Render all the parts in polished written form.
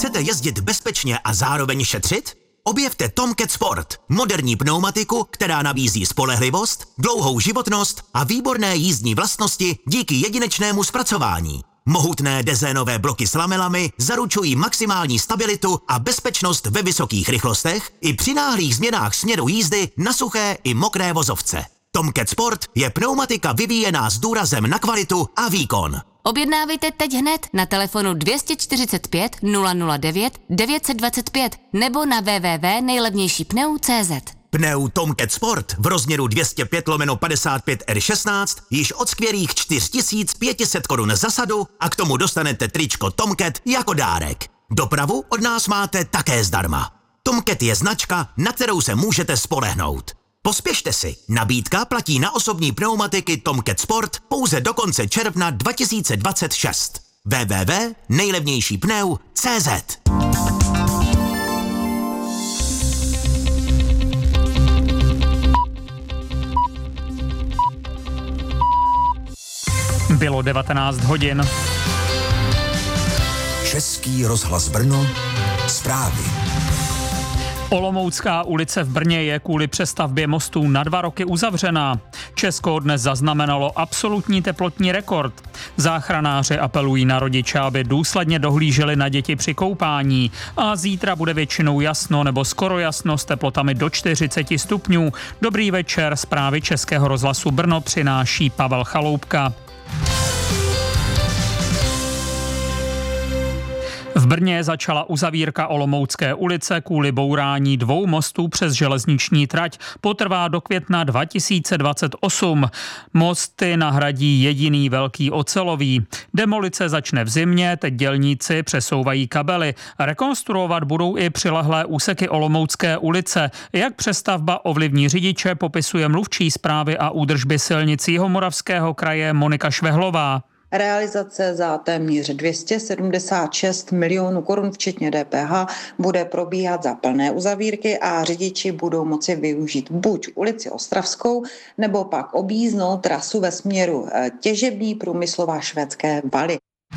Chcete jezdit bezpečně a zároveň šetřit? Objevte Tomcat Sport, moderní pneumatiku, která nabízí spolehlivost, dlouhou životnost a výborné jízdní vlastnosti díky jedinečnému zpracování. Mohutné dezénové bloky s lamelami zaručují maximální stabilitu a bezpečnost ve vysokých rychlostech i při náhlých změnách směru jízdy na suché i mokré vozovce. Tomcat Sport je pneumatika vyvíjená s důrazem na kvalitu a výkon. Objednávejte teď hned na telefonu 245 009 925 nebo na www.nejlevnějšípneu.cz. Pneu Tomcat Sport v rozměru 205/55 R16 již od skvělých 4500 korun za sadu a k tomu dostanete tričko Tomcat jako dárek. Dopravu od nás máte také zdarma. Tomcat je značka, na kterou se můžete spolehnout. Pospěšte si, nabídka platí na osobní pneumatiky Tomcat Sport pouze do konce června 2026. www.nejlevnějšípneu.cz. Bylo 19 hodin. Český rozhlas Brno, zprávy. Olomoucká ulice v Brně je kvůli přestavbě mostů na 2 roky uzavřená. Česko dnes zaznamenalo absolutní teplotní rekord. Záchranáři apelují na rodiče, aby důsledně dohlíželi na děti při koupání. A zítra bude většinou jasno nebo skoro jasno s teplotami do 40 stupňů. Dobrý večer, zprávy Českého rozhlasu Brno přináší Pavel Chaloupka. V Brně začala uzavírka Olomoucké ulice kvůli bourání 2 mostů přes železniční trať. Potrvá do května 2028. Mosty nahradí jediný velký ocelový. Demolice začne v zimě, teď dělníci přesouvají kabely. Rekonstruovat budou i přilehlé úseky Olomoucké ulice. Jak přestavba ovlivní řidiče, popisuje mluvčí správy a údržby silnic Jihomoravského kraje Monika Švehlová. Realizace za téměř 276 milionů korun včetně DPH bude probíhat za plné uzavírky a řidiči budou moci využít buď ulici Ostravskou, nebo pak objízdnou trasu ve směru Těžební, Průmyslová, Švédské Valy.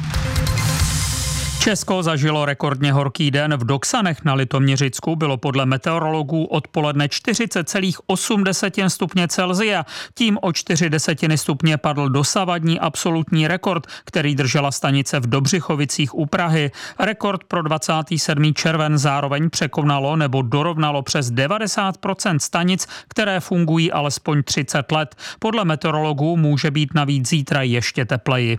Česko zažilo rekordně horký den. V Doksanech na Litoměřicku bylo podle meteorologů odpoledne 40,8 stupně Celsia. Tím o 0,4 stupně padl dosavadní absolutní rekord, který držela stanice v Dobřichovicích u Prahy. Rekord pro 27. červen zároveň překonalo nebo dorovnalo přes 90% stanic, které fungují alespoň 30 let. Podle meteorologů může být navíc zítra ještě tepleji.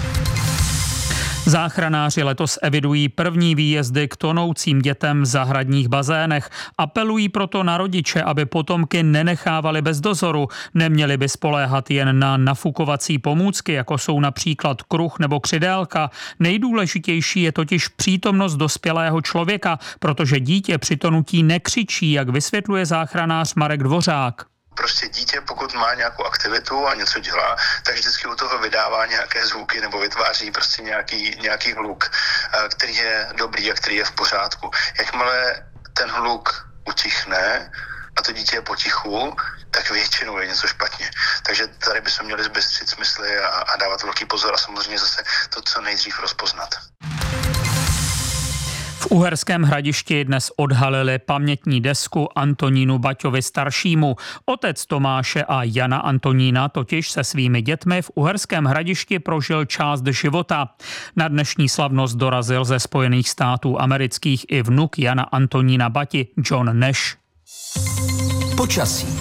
Záchranáři letos evidují první výjezdy k tonoucím dětem v zahradních bazénech. Apelují proto na rodiče, aby potomky nenechávali bez dozoru. Neměli by spoléhat jen na nafukovací pomůcky, jako jsou například kruh nebo křidélka. Nejdůležitější je totiž přítomnost dospělého člověka, protože dítě při tonutí nekřičí, jak vysvětluje záchranář Marek Dvořák. Prostě dítě, pokud má nějakou aktivitu a něco dělá, tak vždycky u toho vydává nějaké zvuky nebo vytváří prostě nějaký hluk, který je dobrý a který je v pořádku. Jakmile ten hluk utichne a to dítě je potichu, tak většinou je něco špatně. Takže tady bychom měli zbystřit smysly a dávat velký pozor a samozřejmě zase to co nejdřív rozpoznat. V Uherském Hradišti dnes odhalili pamětní desku Antonínu Baťovi staršímu. Otec Tomáše a Jana Antonína totiž se svými dětmi v Uherském Hradišti prožil část života. Na dnešní slavnost dorazil ze Spojených států amerických i vnuk Jana Antonína Bati, John Nash. Počasí.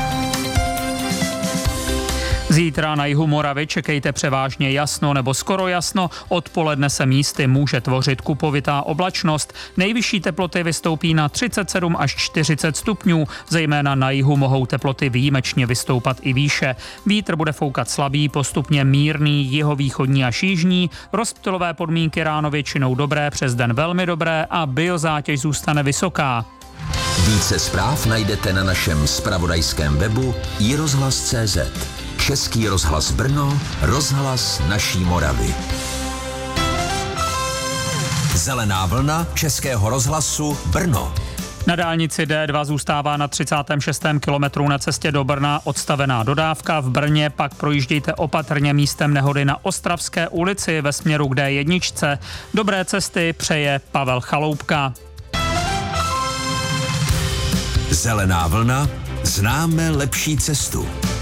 Zítra na jihu Moravy čekejte převážně jasno nebo skoro jasno, odpoledne se místy může tvořit kupovitá oblačnost. Nejvyšší teploty vystoupí na 37 až 40 stupňů, zejména na jihu mohou teploty výjimečně vystoupat i výše. Vítr bude foukat slabý, postupně mírný, jihovýchodní až jižní, rozptylové podmínky ráno většinou dobré, přes den velmi dobré a biozátěž zůstane vysoká. Více zpráv najdete na našem zpravodajském webu iRozhlas.cz. Český rozhlas Brno, rozhlas naší Moravy. Zelená vlna Českého rozhlasu Brno. Na dálnici D2 zůstává na 36. kilometru na cestě do Brna odstavená dodávka. V Brně pak projíždějte opatrně místem nehody na Ostravské ulici ve směru k D1. Dobré cesty přeje Pavel Chaloupka. Zelená vlna, známe lepší cestu.